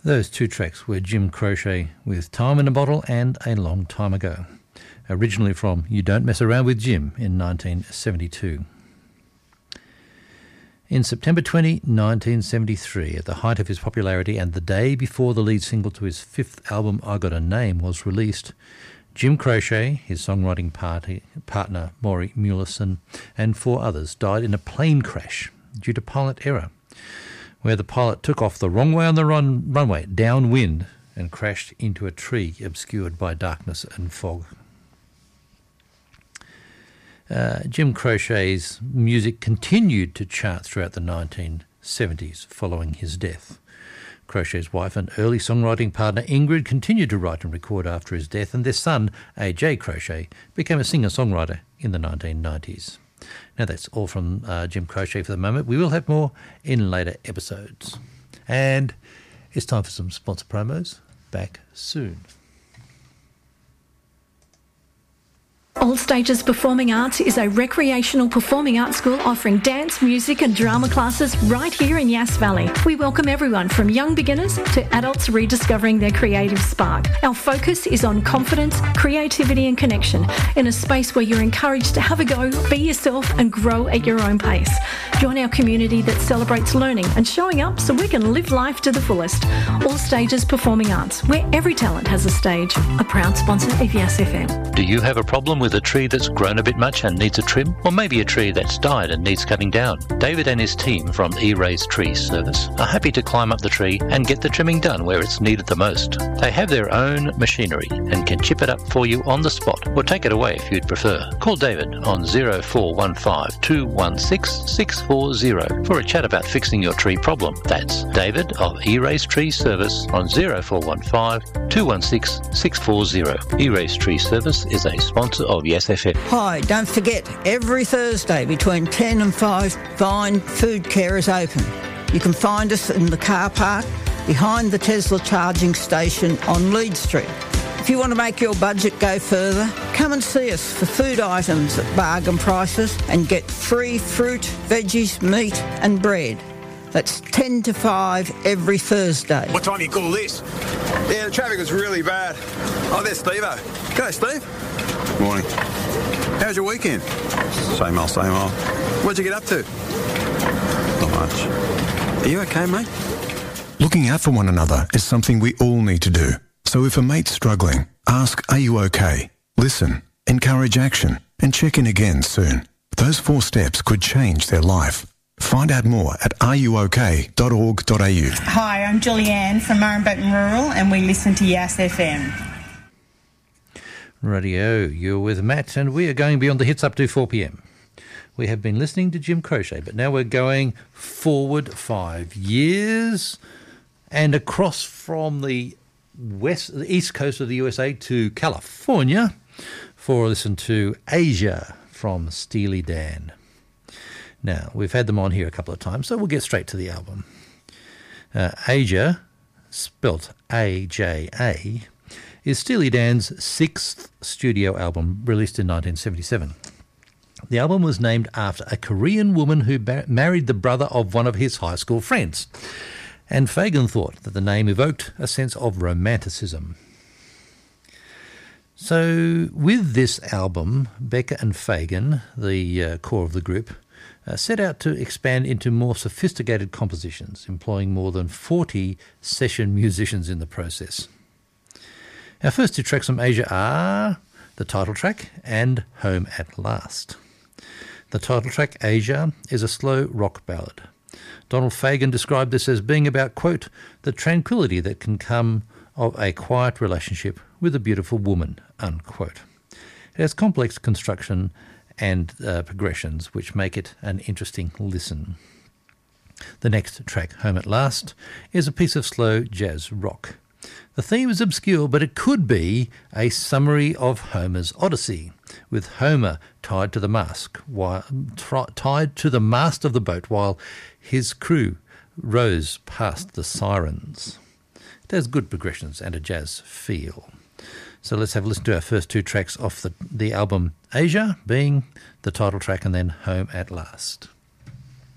Those two tracks were Jim Croce with Time in a Bottle and A Long Time Ago, originally from You Don't Mess Around with Jim in 1972. In September 20, 1973, at the height of his popularity and the day before the lead single to his fifth album, I Got a Name, was released, Jim Croce, his songwriting partner Maury Muleson, and four others died in a plane crash due to pilot error, where the pilot took off the wrong way on the runway, downwind, and crashed into a tree obscured by darkness and fog. Jim Croce's music continued to chart throughout the 1970s following his death. Croce's wife and early songwriting partner Ingrid continued to write and record after his death, and their son, A.J. Croce, became a singer-songwriter in the 1990s. Now that's all from Jim Croce for the moment. We will have more in later episodes. And it's time for some sponsor promos. Back soon. All Stages Performing Arts is a recreational performing arts school offering dance, music and drama classes right here in Yass Valley. We welcome everyone from young beginners to adults rediscovering their creative spark. Our focus is on confidence, creativity and connection in a space where you're encouraged to have a go, be yourself and grow at your own pace. Join our community that celebrates learning and showing up so we can live life to the fullest. All Stages Performing Arts, where every talent has a stage. A proud sponsor of Yass FM. Do you have a problem with a tree that's grown a bit much and needs a trim? Or maybe a tree that's died and needs cutting down? David and his team from E-Rays Tree Service are happy to climb up the tree and get the trimming done where it's needed the most. They have their own machinery and can chip it up for you on the spot or take it away if you'd prefer. Call David on 0415 216 640 for a chat about fixing your tree problem. That's David of E-Rays Tree Service on 0415 216 640. E-Rays Tree Service is a sponsor of Yes FM. Hi, don't forget, every Thursday between 10 and 5, Vine Food Care is open. You can find us in the car park behind the Tesla charging station on Lead Street. If you want to make your budget go further, come and see us for food items at bargain prices and get free fruit, veggies, meat and bread. That's 10 to 5 every Thursday. What time do you call this? Yeah, the traffic was really bad. Oh, there's Steve-o. G'day, Steve. Morning. How's your weekend? Same old, same old. What'd you get up to? Not much. Are you okay, mate? Looking out for one another is something we all need to do. So if a mate's struggling, ask, are you okay? Listen, encourage action, and check in again soon. Those 4 steps could change their life. Find out more at ruok.org.au. Hi, I'm Julianne from Murrumbean Rural and we listen to Yass FM. Radio, you're with Matt and we are going beyond the hits up to 4pm. We have been listening to Jim Croce, but now we're going forward 5 years and across from the east coast of the USA to California for a listen to Asia from Steely Dan. Now, we've had them on here a couple of times, so we'll get straight to the album. Aja, spelt A-J-A, is Steely Dan's 6th studio album, released in 1977. The album was named after a Korean woman who married the brother of one of his high school friends, and Fagen thought that the name evoked a sense of romanticism. So, with this album, Becker and Fagen, the core of the group, set out to expand into more sophisticated compositions, employing more than 40 session musicians in the process. Our first 2 tracks from Aja are the title track and Home at Last. The title track, Aja, is a slow rock ballad. Donald Fagen described this as being about, quote, the tranquility that can come of a quiet relationship with a beautiful woman, unquote. It has complex construction and progressions which make it an interesting listen. The next track, Home at Last, is a piece of slow jazz rock. The theme is obscure, but it could be a summary of Homer's Odyssey, with Homer tied to the mast of the boat while his crew rows past the sirens. It has good progressions and a jazz feel. So let's have a listen to our first 2 tracks off the album Aja, being the title track and then Home at Last.